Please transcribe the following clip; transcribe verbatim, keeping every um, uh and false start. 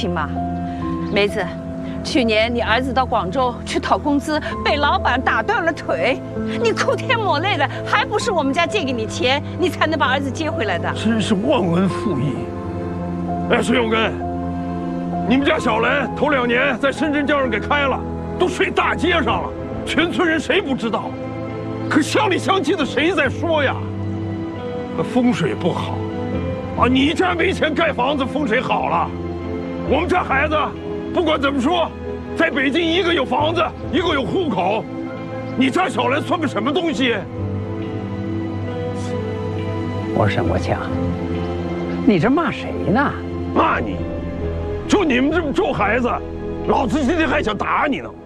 情吗？梅子，去年你儿子到广州去讨工资，被老板打断了腿，你哭天抹泪的，还不是我们家借给你钱，你才能把儿子接回来的？ 真是忘恩负义！哎，孙永根，你们家小兰头两年在深圳叫人给开了，都睡大街上了，全村人谁不知道？可乡里乡亲的谁在说呀？风水不好，啊，你家没钱盖房子，风水好了。我们家孩子，不管怎么说，在北京一个有房子，一个有户口，你家小兰算个什么东西？ 我说沈国强，你这骂谁呢？ 骂你，就你们这么咒孩子，老子今天还想打你呢。